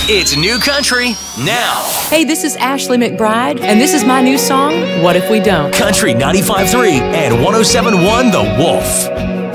It's New Country now. Hey, this is Ashley McBride, and this is my new song, What If We Don't? Country 95.3 and 107.1 The Wolf.